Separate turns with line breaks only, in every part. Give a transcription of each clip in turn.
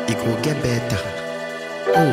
go get better. Oh,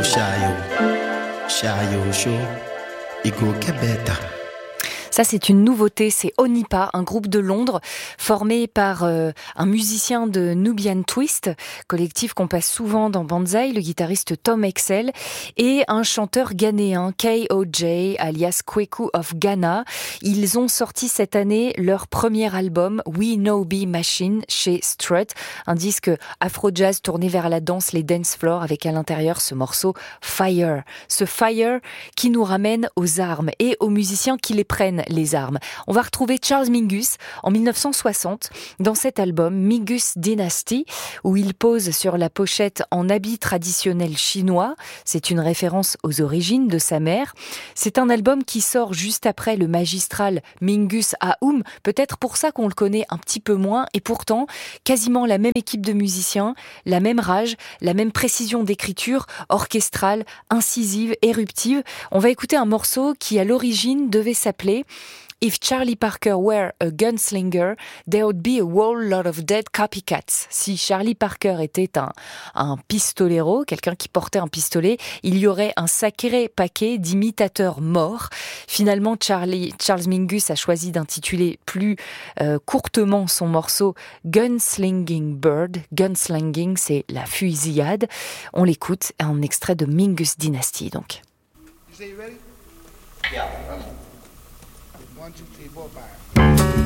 Shayo show, it go get better.
Ça, c'est une nouveauté, c'est Onipa, un groupe de Londres formé par un musicien de Nubian Twist, collectif qu'on passe souvent dans Banzai, le guitariste Tom Excel, et un chanteur ghanéen, KOJ, alias Kweku of Ghana. Ils ont sorti cette année leur premier album, We Know Be Machine, chez Strut, un disque afro-jazz tourné vers la danse, les dance floors, avec à l'intérieur ce morceau Fire. Ce Fire qui nous ramène aux armes et aux musiciens qui les prennent, les armes. On va retrouver Charles Mingus en 1960 dans cet album Mingus Dynasty où il pose sur la pochette en habit traditionnel chinois. C'est une référence aux origines de sa mère. C'est un album qui sort juste après le magistral Mingus Aoum, peut-être pour ça qu'on le connaît un petit peu moins, et pourtant quasiment la même équipe de musiciens, la même rage, la même précision d'écriture, orchestrale, incisive, éruptive. On va écouter un morceau qui à l'origine devait s'appeler If Charlie Parker were a gunslinger, there would be a whole lot of dead copycats. Si Charlie Parker était un pistolero, quelqu'un qui portait un pistolet, il y aurait un sacré paquet d'imitateurs morts. Finalement, Charles Mingus a choisi d'intituler plus courtement son morceau Gunslinging Bird. Gunslinging, c'est la fusillade. On l'écoute, un extrait de Mingus Dynasty, donc.
You say you ready? Yeah. 1, 2, 3, 4, 5.